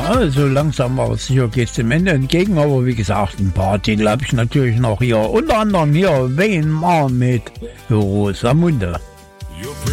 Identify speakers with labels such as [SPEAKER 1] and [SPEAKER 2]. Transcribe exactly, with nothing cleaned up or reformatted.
[SPEAKER 1] Ja, so langsam aber sicher geht es dem Ende entgegen, aber wie gesagt, ein paar Titel habe ich natürlich noch hier. Unter anderem hier Wayne Marr mit Rosamunde.